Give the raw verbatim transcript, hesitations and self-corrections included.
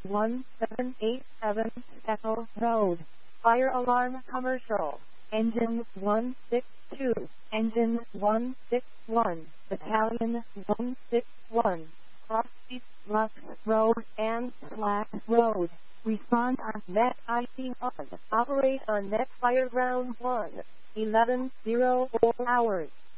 one seven eight seven Echo Road. Fire alarm commercial. Engine one six two, Engine one six one, Battalion one six one, Crossseat, Lux Road, and Slack Road. Respond on net I C one. Operate on net fire ground one. eleven oh four hours.